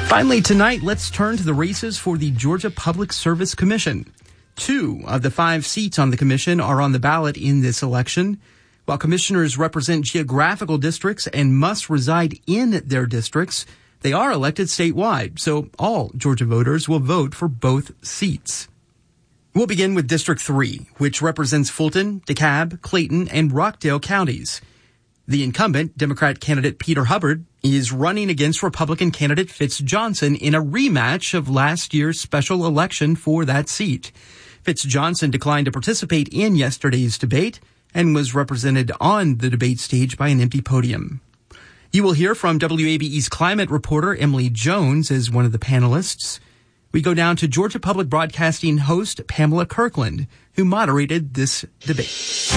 Finally, tonight, let's turn to the races for the Georgia Public Service Commission. 2 of the 5 seats on the commission are on the ballot in this election. While commissioners represent geographical districts and must reside in their districts, they are elected statewide, so all Georgia voters will vote for both seats. We'll begin with District 3, which represents Fulton, DeKalb, Clayton, and Rockdale counties. The incumbent, Democrat candidate Peter Hubbard, is running against Republican candidate Fitz Johnson in a rematch of last year's special election for that seat. Fitz Johnson declined to participate in yesterday's debate and was represented on the debate stage by an empty podium. You will hear from WABE's climate reporter Emily Jones as one of the panelists. We go down to Georgia Public Broadcasting host Pamela Kirkland, who moderated this debate.